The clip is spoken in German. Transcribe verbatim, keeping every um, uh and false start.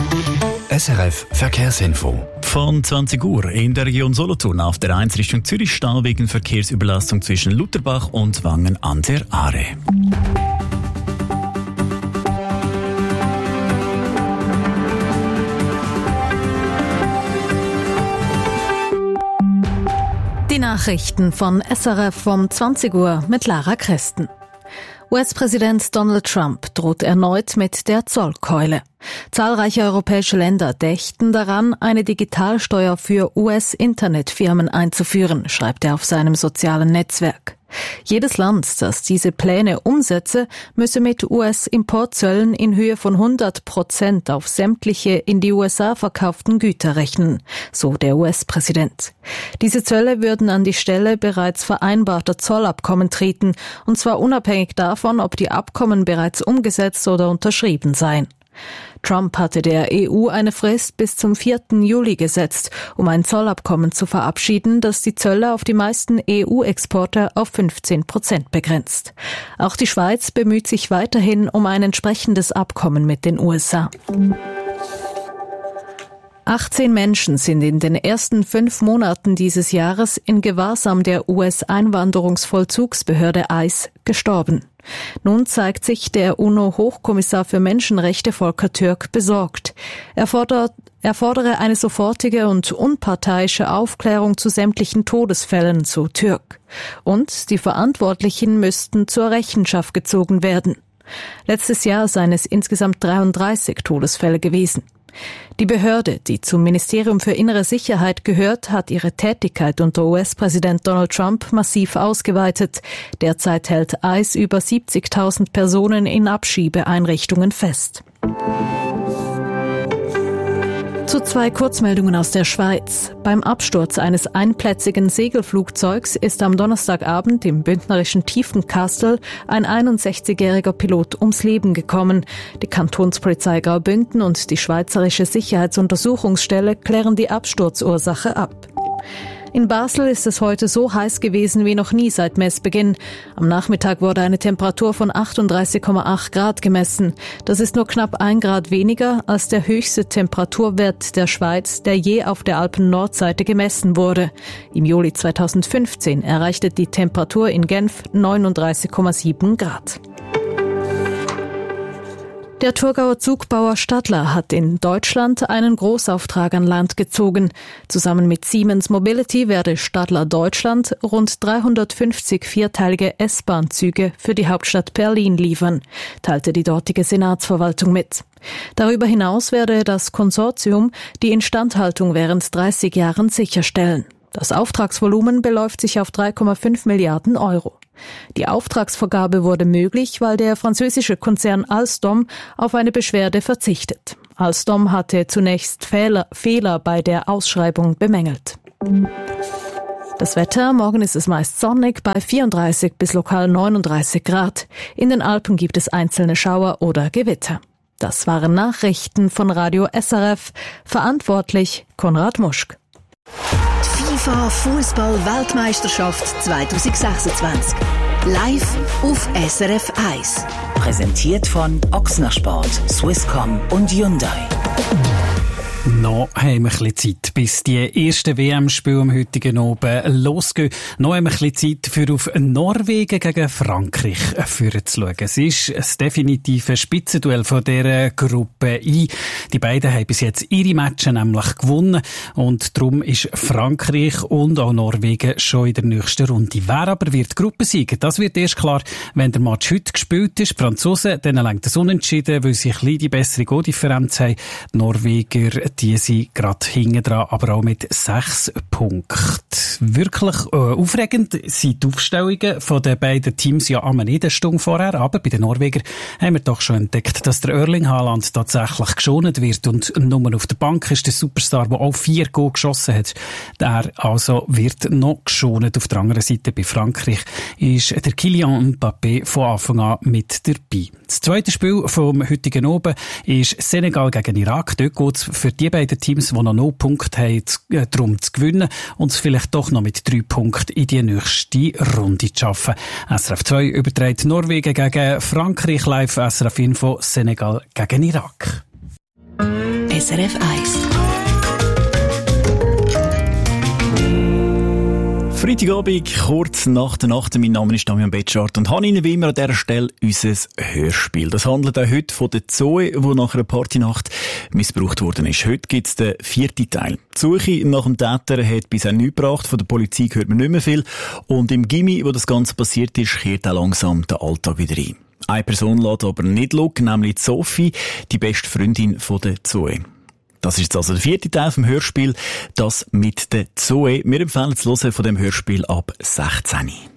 S R F Verkehrsinfo. Von zwanzig Uhr in der Region Solothurn auf der eins Richtung Zürich Stau wegen Verkehrsüberlastung zwischen Lutherbach und Wangen an der Aare. Die Nachrichten von S R F um zwanzig Uhr mit Lara Christen. U S-Präsident Donald Trump droht erneut mit der Zollkeule. Zahlreiche europäische Länder dächten daran, eine Digitalsteuer für U S-Internetfirmen einzuführen, schreibt er auf seinem sozialen Netzwerk. Jedes Land, das diese Pläne umsetze, müsse mit U S-Importzöllen in Höhe von hundert Prozent auf sämtliche in die U S A verkauften Güter rechnen, so der U S-Präsident. Diese Zölle würden an die Stelle bereits vereinbarter Zollabkommen treten, und zwar unabhängig davon, ob die Abkommen bereits umgesetzt oder unterschrieben seien. Trump hatte der E U eine Frist bis zum vierten Juli gesetzt, um ein Zollabkommen zu verabschieden, das die Zölle auf die meisten E U-Exporte auf fünfzehn Prozent begrenzt. Auch die Schweiz bemüht sich weiterhin um ein entsprechendes Abkommen mit den U S A. achtzehn Menschen sind in den ersten fünf Monaten dieses Jahres in Gewahrsam der U S-Einwanderungsvollzugsbehörde I C E gestorben. Nun zeigt sich der UNO-Hochkommissar für Menschenrechte Volker Türk besorgt. Er fordert, er fordere eine sofortige und unparteiische Aufklärung zu sämtlichen Todesfällen, so Türk. Und die Verantwortlichen müssten zur Rechenschaft gezogen werden. Letztes Jahr seien es insgesamt dreiunddreißig Todesfälle gewesen. Die Behörde, die zum Ministerium für innere Sicherheit gehört, hat ihre Tätigkeit unter U S-Präsident Donald Trump massiv ausgeweitet. Derzeit hält I C E über siebzigtausend Personen in Abschiebeeinrichtungen fest. Zu zwei Kurzmeldungen aus der Schweiz. Beim Absturz eines einplätzigen Segelflugzeugs ist am Donnerstagabend im bündnerischen Tiefenkastel ein einundsechzigjähriger Pilot ums Leben gekommen. Die Kantonspolizei Graubünden und die Schweizerische Sicherheitsuntersuchungsstelle klären die Absturzursache ab. In Basel ist es heute so heiß gewesen wie noch nie seit Messbeginn. Am Nachmittag wurde eine Temperatur von achtunddreißig Komma acht Grad gemessen. Das ist nur knapp ein Grad weniger als der höchste Temperaturwert der Schweiz, der je auf der Alpen-Nordseite gemessen wurde. Im Juli zweitausendfünfzehn erreichte die Temperatur in Genf neununddreißig Komma sieben Grad. Der Thurgauer Zugbauer Stadler hat in Deutschland einen Großauftrag an Land gezogen. Zusammen mit Siemens Mobility werde Stadler Deutschland rund dreihundertfünfzig vierteilige S-Bahn-Züge für die Hauptstadt Berlin liefern, teilte die dortige Senatsverwaltung mit. Darüber hinaus werde das Konsortium die Instandhaltung während dreißig Jahren sicherstellen. Das Auftragsvolumen beläuft sich auf drei Komma fünf Milliarden Euro. Die Auftragsvergabe wurde möglich, weil der französische Konzern Alstom auf eine Beschwerde verzichtet. Alstom hatte zunächst Fehler, Fehler bei der Ausschreibung bemängelt. Das Wetter: Morgen ist es meist sonnig bei vierunddreißig bis lokal neununddreißig Grad. In den Alpen gibt es einzelne Schauer oder Gewitter. Das waren Nachrichten von Radio S R F. Verantwortlich Konrad Muschk. FIFA Fußball-Weltmeisterschaft zwanzig sechsundzwanzig. Live auf S R F eins. Präsentiert von Ochsner Sport, Swisscom und Hyundai. Noch haben wir ein bisschen Zeit, bis die ersten W M-Spiele am heutigen Abend losgehen. Noch haben wir ein bisschen Zeit, für auf Norwegen gegen Frankreich zu schauen. Es ist das definitive Spitzenduell von dieser Gruppe I. Die beiden haben bis jetzt ihre Matches nämlich gewonnen und darum ist Frankreich und auch Norwegen schon in der nächsten Runde. Wer aber wird Gruppensieger? Das wird erst klar, wenn der Match heute gespielt ist. Die Franzosen, denen lenkt das Unentschieden, weil sie ein bisschen die bessere Goaldifferenz haben. Die Norweger, die sind gerade hinten dran, aber auch mit sechs Punkten. Wirklich äh, aufregend sind die Aufstellungen von den beiden Teams ja am nicht eine Stunde vorher, aber bei den Norwegern haben wir doch schon entdeckt, dass der Erling Haaland tatsächlich geschont wird und nur auf der Bank ist der Superstar, der auch vier Goal geschossen hat. Der also wird noch geschont. Auf der anderen Seite bei Frankreich ist der Kylian Mbappé von Anfang an mit dabei. Das zweite Spiel vom heutigen Abend ist Senegal gegen Irak. Dort geht es für die beiden Teams, die noch null Punkte haben, äh, darum zu gewinnen und es vielleicht doch noch mit drei Punkten in die nächste Runde zu schaffen. S R F zwei überträgt Norwegen gegen Frankreich, live S R F Info Senegal gegen Irak. S R F eins. Freitagabend, kurz nach der Nacht. Mein Name ist Damian Betschart und habe Ihnen wie immer an dieser Stelle unser Hörspiel. Das handelt auch heute von der Zoe, die nach einer Partynacht missbraucht worden ist. Heute gibt es den vierten Teil. Die Suche nach dem Täter hat bisher nichts gebracht. Von der Polizei hört man nicht mehr viel. Und im Gimmi, wo das Ganze passiert ist, kehrt auch langsam der Alltag wieder ein. Eine Person lässt aber nicht schauen, nämlich Sophie, die beste Freundin von der Zoe. Das ist jetzt also der vierte Teil vom Hörspiel, das mit der Zoe. Wir empfehlen das Hören von dem Hörspiel ab sechzehn.